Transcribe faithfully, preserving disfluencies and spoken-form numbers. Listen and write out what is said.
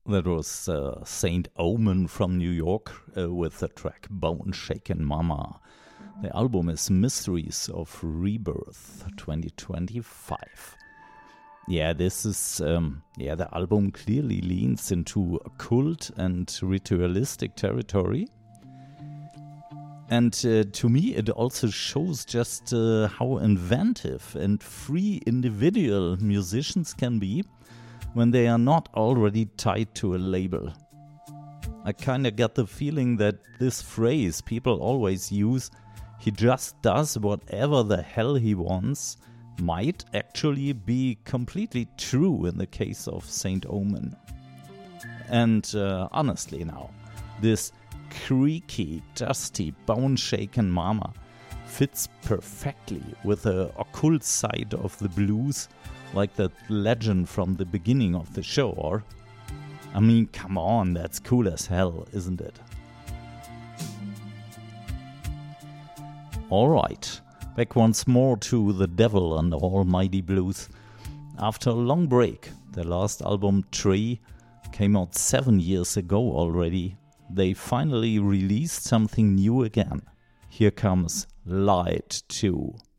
That was uh, Saint Omen from New York uh, with the track Bone Shaken Mama. The album is Mysteries of Rebirth twenty twenty-five. Yeah, this is, um, yeah, the album clearly leans into occult and ritualistic territory. And uh, to me, it also shows just uh, how inventive and free individual musicians can be when they are not already tied to a label. I kinda get the feeling that this phrase people always use, he just does whatever the hell he wants, might actually be completely true in the case of Saint Omen. And uh, honestly now, this creaky, dusty, bone-shaken mama fits perfectly with the occult side of the blues, like that legend from the beginning of the show, or? I mean, come on, that's cool as hell, isn't it? Alright, back once more to The Devil and the Almighty Blues. After a long break, their last album, Tree, came out seven years ago already. They finally released something new again. Here comes Light two.